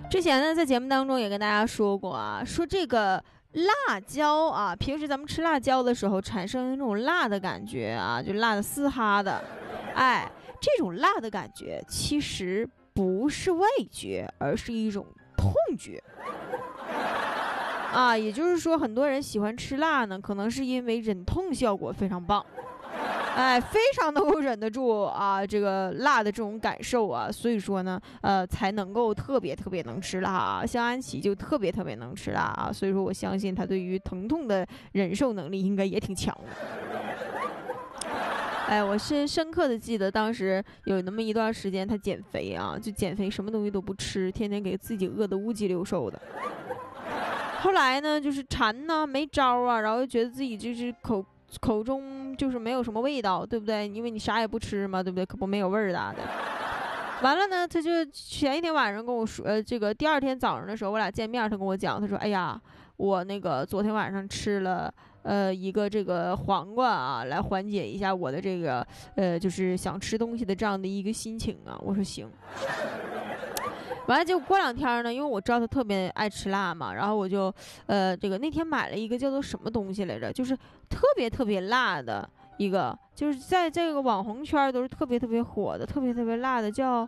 之前呢，在节目当中也跟大家说过啊，说这个辣椒啊，平时咱们吃辣椒的时候产生那种辣的感觉啊，就辣的嘶哈的，哎，这种辣的感觉其实不是味觉，而是一种痛觉。啊，也就是说，很多人喜欢吃辣呢，可能是因为忍痛效果非常棒。哎，非常能够忍得住啊，这个辣的这种感受啊，所以说呢，才能够特别特别能吃辣啊。像安琪就特别特别能吃辣啊，所以说我相信他对于疼痛的忍受能力应该也挺强的。哎，我是深刻的记得当时有那么一段时间他减肥啊，就减肥什么东西都不吃，天天给自己饿得乌鸡溜瘦的。后来呢，就是馋呢，没招啊，然后又觉得自己就是口中就是没有什么味道，对不对？因为你啥也不吃嘛，对不对？可不没有味儿的。完了呢，他就前一天晚上跟我说，这个第二天早上的时候，我俩见面，他跟我讲，他说：“哎呀，我那个昨天晚上吃了一个这个黄瓜啊，来缓解一下我的这个就是想吃东西的这样的一个心情啊。”我说行。完了，结果过两天呢，因为我知道他特别爱吃辣嘛，然后我就，这个那天买了一个叫做什么东西来着，就是特别特别辣的一个，就是在这个网红圈都是特别特别火的，特别特别辣的，叫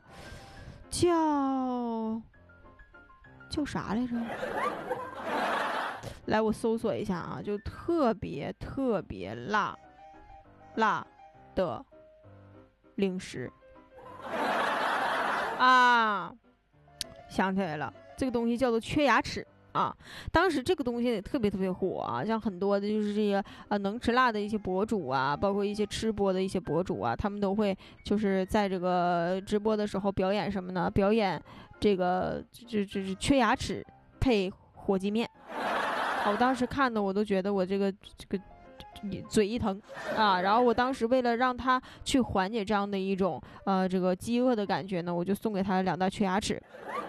啥来着？来，我搜索一下啊，就特别特别辣的零食啊。想起来了，这个东西叫做缺牙齿啊。当时这个东西也特别特别火啊，像很多的就是这些能吃辣的一些博主啊，包括一些吃播的一些博主啊，他们都会就是在这个直播的时候表演什么呢？表演这个就是缺牙齿配火鸡面。我当时看的我都觉得我这个嘴一疼啊，然后我当时为了让他去缓解这样的一种这个饥饿的感觉呢，我就送给他2袋缺牙齿。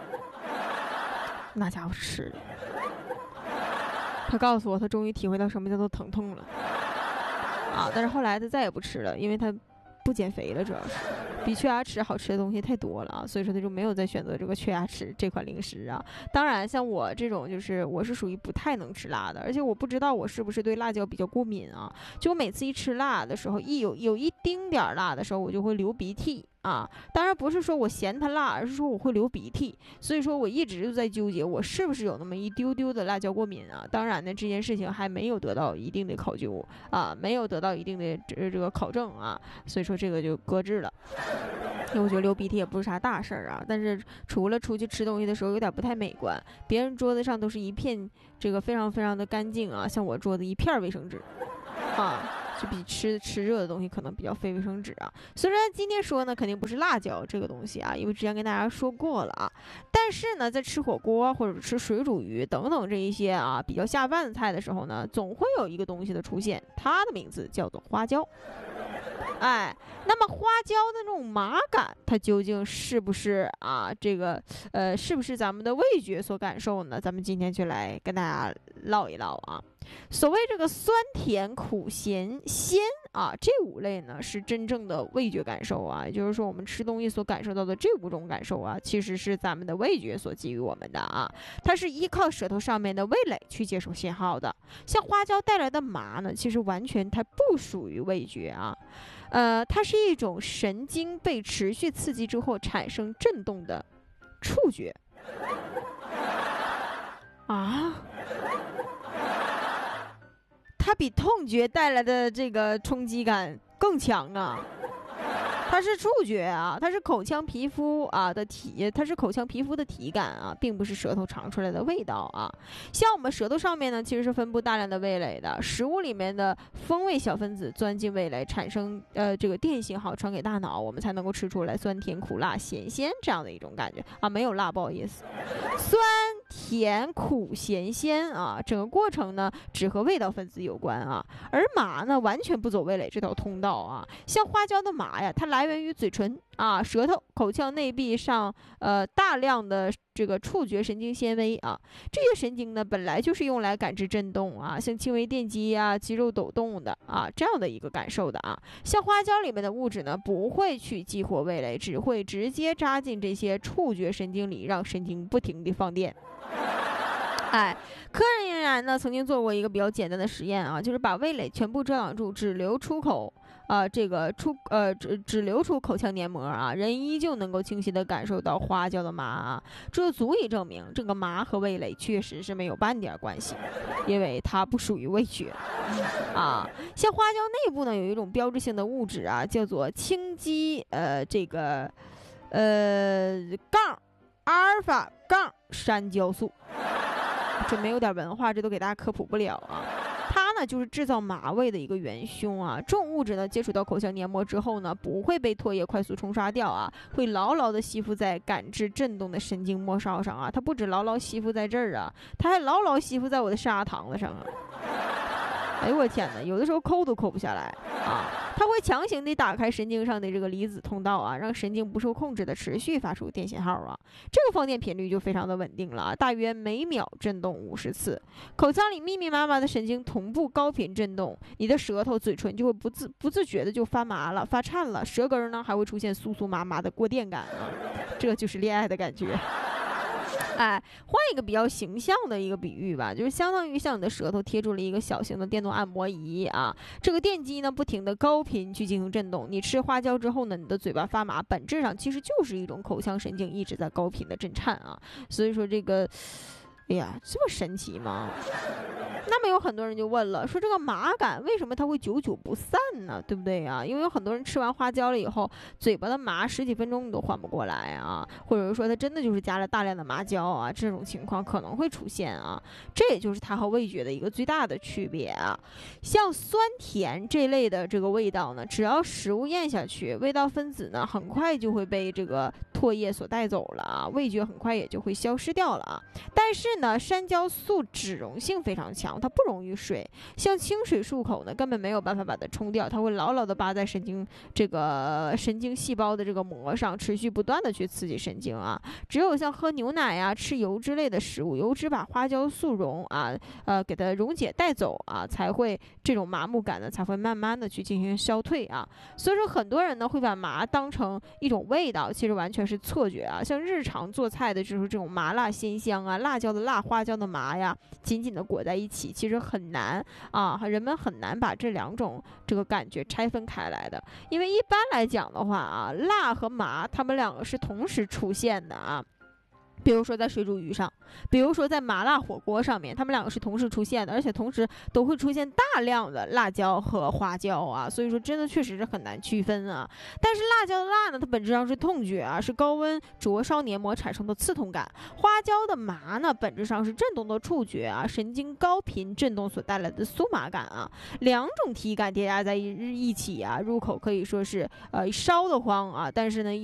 那家伙吃了，他告诉我他终于体会到什么叫做疼痛了啊！但是后来他再也不吃了，因为他不减肥了，主要是比缺牙齿好吃的东西太多了啊，所以说他就没有再选择这个缺牙齿这款零食啊。当然像我这种就是我是属于不太能吃辣的，而且我不知道我是不是对辣椒比较过敏啊，就我每次一吃辣的时候，有一丁点辣的时候，我就会流鼻涕啊。当然不是说我嫌它辣，而是说我会流鼻涕，所以说我一直就在纠结我是不是有那么一丢丢的辣椒过敏啊。当然呢，这件事情还没有得到一定的考究啊，没有得到一定的这个考证啊，所以说这个就搁置了。因为我觉得流鼻涕也不是啥大事儿啊，但是除了出去吃东西的时候有点不太美观，别人桌子上都是一片这个非常非常的干净啊，像我桌子一片卫生纸啊，就比吃热的东西可能比较费卫生纸啊。虽然今天说呢肯定不是辣椒这个东西啊，因为之前跟大家说过了啊，但是呢在吃火锅或者吃水煮鱼等等这一些啊比较下饭的菜的时候呢，总会有一个东西的出现，它的名字叫做花椒。哎，那么花椒的那种麻感，它究竟是不是啊？这个是不是咱们的味觉所感受呢？咱们今天就来跟大家唠一唠啊。所谓这个酸甜苦咸鲜啊，这5类呢是真正的味觉感受啊，也就是说我们吃东西所感受到的这5种感受啊，其实是咱们的味觉所给予我们的啊，它是依靠舌头上面的味蕾去接受信号的。像花椒带来的麻呢，其实完全它不属于味觉啊，它是一种神经被持续刺激之后产生震动的触觉啊。它比痛觉带来的这个冲击感更强啊！它是触觉啊，它是口腔皮肤啊的它是口腔皮肤的体感啊，并不是舌头尝出来的味道啊。像我们舌头上面呢，其实是分布大量的味蕾的，食物里面的风味小分子钻进味蕾，产生这个电信号传给大脑，我们才能够吃出来酸甜苦辣咸鲜这样的一种感觉啊。没有辣，不好意思，酸甜苦咸鲜啊，整个过程呢只和味道分子有关啊，而麻呢完全不走味蕾这条通道啊。像花椒的麻呀，它来源于嘴唇啊，舌头、口腔内壁上大量的这个触觉神经纤维啊，这些神经呢本来就是用来感知震动啊，像轻微电击啊、肌肉抖动的啊这样的一个感受的啊。像花椒里面的物质呢不会去激活味蕾，只会直接扎进这些触觉神经里，让神经不停地放电。哎，科研人员呢曾经做过一个比较简单的实验啊，就是把味蕾全部遮挡住，只留出口只留出口腔黏膜啊，人依旧能够清晰地感受到花椒的麻啊，这足以证明这个麻和味蕾确实是没有半点关系，因为它不属于味觉啊。像花椒内部呢有一种标志性的物质啊，叫做氢基阿尔法山椒素。这没有点文化，这都给大家科普不了啊。它呢就是制造麻味的一个元凶啊。这种物质呢接触到口腔黏膜之后呢，不会被唾液快速冲刷掉啊，会牢牢的吸附在感知震动的神经末梢上啊。它不止牢牢吸附在这儿啊，它还牢牢吸附在我的砂糖子上啊。哎呦我天哪，有的时候抠都抠不下来啊！它会强行地打开神经上的这个离子通道啊，让神经不受控制的持续发出电信号啊。这个放电频率就非常的稳定了，大约每秒震动50次。口腔里密密麻麻的神经同步高频震动，你的舌头、嘴唇就会不自觉的就发麻了、发颤了，舌根呢还会出现酥酥麻麻的过电感啊，这就是恋爱的感觉。哎，换一个比较形象的一个比喻吧，就是相当于像你的舌头贴住了一个小型的电动按摩仪啊，这个电机呢不停的高频去进行震动。你吃花椒之后呢，你的嘴巴发麻，本质上其实就是一种口腔神经一直在高频的震颤啊。所以说这个，哎呀，这么神奇吗？那么有很多人就问了，说这个麻感为什么它会久久不散呢？对不对啊？因为有很多人吃完花椒了以后，嘴巴的麻10几分钟你都缓不过来啊，或者说它真的就是加了大量的麻椒啊，这种情况可能会出现啊。这也就是它和味觉的一个最大的区别啊。像酸甜这类的这个味道呢，只要食物咽下去，味道分子呢很快就会被这个唾液所带走了啊，味觉很快也就会消失掉了啊。但是呢，山椒素脂溶性非常强，它不溶于水，像清水漱口呢，根本没有办法把它冲掉，它会牢牢的扒在神经细胞的这个膜上，持续不断的去刺激神经啊。只有像喝牛奶呀、吃油脂类的食物，油脂把花椒素给它溶解带走啊，才会这种麻木感呢才会慢慢的去进行消退啊。所以说很多人呢会把麻当成一种味道，其实完全是错觉啊。像日常做菜的就是这种麻辣鲜香啊，辣椒的辣，花椒的麻呀，紧紧的裹在一起，其实很难啊，人们很难把这两种这个感觉拆分开来的。因为一般来讲的话啊，辣和麻它们两个是同时出现的啊。比如说在水煮鱼上，比如说在麻辣火锅上面，它们两个是同时出现的，而且同时都会出现大量的辣椒和花椒啊，所以说真的确实是很难区分啊。但是辣椒的辣呢，它本质上是痛觉啊，是高温灼烧黏膜产生的刺痛感；花椒的麻呢，本质上是震动的触觉啊，神经高频震动所带来的酥麻感啊。两种体感叠加在一起啊，入口可以说是烧得慌啊，但是呢